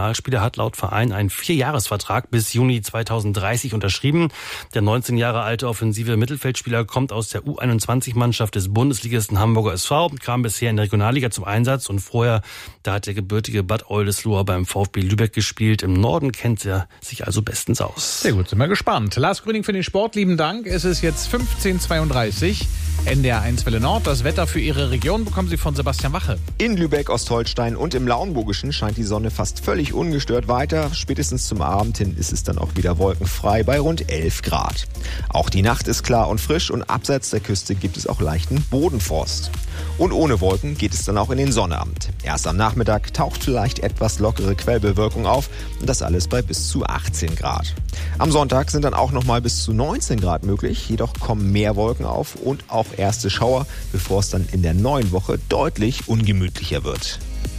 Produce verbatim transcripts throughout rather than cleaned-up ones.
Nationalspieler hat laut Verein einen Vierjahresvertrag bis Juni zweitausenddreißig unterschrieben. Der neunzehn Jahre alte offensive Mittelfeldspieler kommt aus der U einundzwanzig-Mannschaft des Bundesligisten Hamburger S V, kam bisher in der Regionalliga zum Einsatz und vorher, da hat der gebürtige Bad Oldesloe beim VfB Lübeck gespielt. Im Norden kennt er sich also bestens aus. Sehr gut, sind wir gespannt. Lars Grüning für den Sport, lieben Dank. Es ist jetzt fünfzehn Uhr zweiunddreißig. N D R eins Welle Nord. Das Wetter für Ihre Region bekommen Sie von Sebastian Wache. In Lübeck, Ostholstein und im Lauenburgischen scheint die Sonne fast völlig ungestört weiter. Spätestens zum Abend hin ist es dann auch wieder wolkenfrei bei rund elf Grad. Auch die Nacht ist klar und frisch und abseits der Küste gibt es auch leichten Bodenfrost. Und ohne Wolken geht es dann auch in den Sonnabend. Erst am Nachmittag taucht vielleicht etwas lockere Quellbewölkung auf und das alles bei bis zu achtzehn Grad. Am Sonntag sind dann auch noch mal bis zu neunzehn Grad möglich, jedoch kommen mehr Wolken auf und auch erste Schauer, bevor es dann in der neuen Woche deutlich ungemütlicher wird.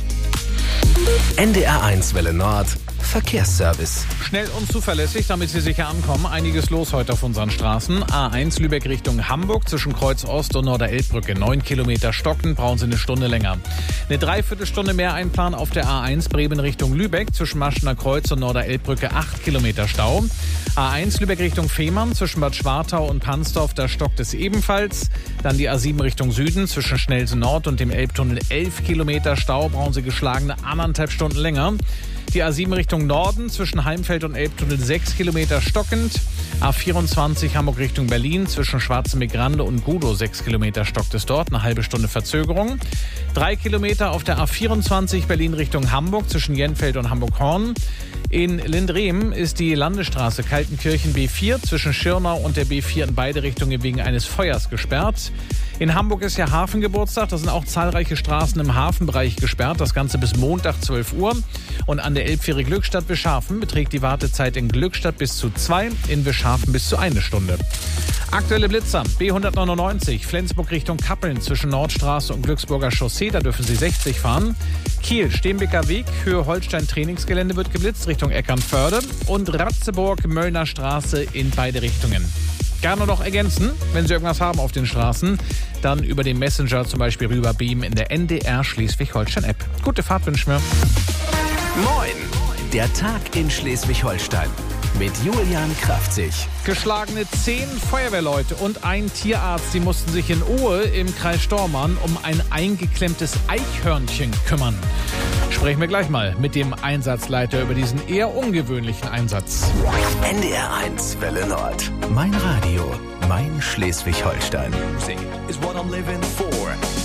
N D R eins Welle Nord Verkehrsservice. Schnell und zuverlässig, damit Sie sicher ankommen. Einiges los heute auf unseren Straßen. A eins Lübeck Richtung Hamburg zwischen Kreuz Ost und Norderelbbrücke. Neun Kilometer stocken, brauchen Sie eine Stunde länger. Eine Dreiviertelstunde mehr einplanen auf der A eins Bremen Richtung Lübeck zwischen Maschener Kreuz und Norderelbbrücke. Acht Kilometer Stau. A eins Lübeck Richtung Fehmarn zwischen Bad Schwartau und Pansdorf. Da stockt es ebenfalls. Dann die A sieben Richtung Süden zwischen Schnellsen Nord und dem Elbtunnel. Elf Kilometer Stau, brauchen Sie geschlagene anderthalb Stunden länger. Die A sieben Richtung Norden zwischen Heimfeld und Elbtunnel sechs Kilometer stockend. A vierundzwanzig Hamburg Richtung Berlin zwischen Schwarzenbeck-Grande und Gudow sechs Kilometer stockt es dort, eine halbe Stunde Verzögerung. Drei Kilometer auf der A vierundzwanzig Berlin Richtung Hamburg zwischen Jenfeld und Hamburg-Horn. In Lindrehm ist die Landesstraße Kaltenkirchen B vier zwischen Schirnau und der B vier in beide Richtungen wegen eines Feuers gesperrt. In Hamburg ist ja Hafengeburtstag, da sind auch zahlreiche Straßen im Hafenbereich gesperrt, das Ganze bis Montag zwölf Uhr. Und an der Elbfähre Glückstadt-Wischhafen beträgt die Wartezeit in Glückstadt bis zu zwei, in Wischhafen bis zu eine Stunde. Aktuelle Blitzer, B hundertneunundneunzig, Flensburg Richtung Kappeln zwischen Nordstraße und Glücksburger Chaussee, da dürfen Sie sechzig fahren. Kiel, Steenbeker Weg, Höhe Holstein Trainingsgelände wird geblitzt Richtung Eckernförde und Ratzeburg, Möllner Straße in beide Richtungen. Gerne noch ergänzen, wenn Sie irgendwas haben auf den Straßen, dann über den Messenger zum Beispiel rüberbeamen in der N D R Schleswig-Holstein-App. Gute Fahrt wünschen wir. Moin, der Tag in Schleswig-Holstein mit Julian Kraftzig. Geschlagene zehn Feuerwehrleute und ein Tierarzt, die mussten sich in Ohe im Kreis Stormarn um ein eingeklemmtes Eichhörnchen kümmern. Sprechen wir gleich mal mit dem Einsatzleiter über diesen eher ungewöhnlichen Einsatz. N D R eins Welle Nord. Mein Radio, mein Schleswig-Holstein. Music is what I'm living for.